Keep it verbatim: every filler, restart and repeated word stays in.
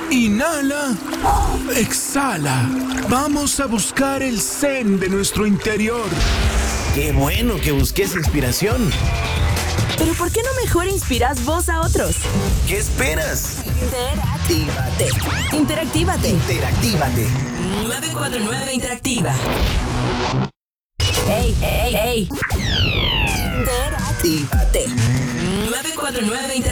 Inhala. Exhala. Vamos a buscar el zen de nuestro interior. ¡Qué bueno que busques inspiración! Pero ¿por qué no mejor inspiras vos a otros? ¿Qué esperas? Interactívate. Interactívate. Interactívate. nueve cuatro nueve Interactiva. ¡Ey, ey, ey! Interactívate. nueve cuatro nueve Interactiva.